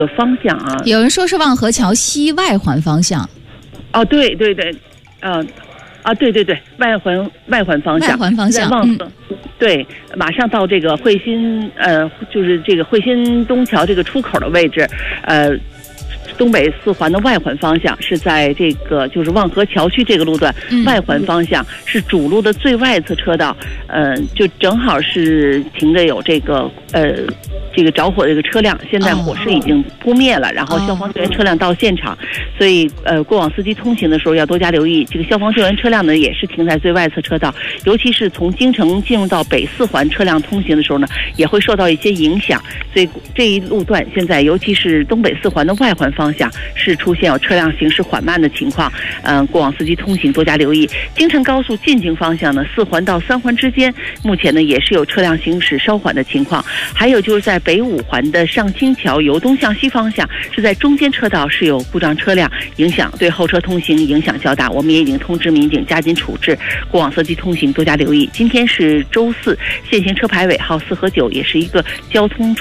方向啊。 有人说是望河桥西外环方向。 哦，对对对，对对对，外环方向， 外环方向， 在望河。对，马上到这个汇鑫，就是这个汇鑫东桥这个出口的位置，东北四环的外环方向是在这个就是望河桥区这个路段，外环方向是主路的最外侧车道，就正好是停着有这个着火的这个车辆，现在火势已经扑灭了，然后消防救援车辆到现场，所以过往司机通行的时候要多加留意，这个消防救援车辆呢也是停在最外侧车道，尤其是从京城进入到北四环车辆通行的时候呢，也会受到一些影响，所以这一路段现在尤其是东北四环的外环方向是出现有车辆行驶缓慢的情况，过往司机通行多加留意。京承高速进京方向呢，4环到3环之间，目前呢也是有车辆行驶稍缓的情况。还有就是在北5环的上清桥由东向西方向，是在中间车道是有故障车辆影响，对后车通行影响较大。我们也已经通知民警加紧处置，过往司机通行多加留意。今天是周4，限行车牌尾号4和9也是一个交通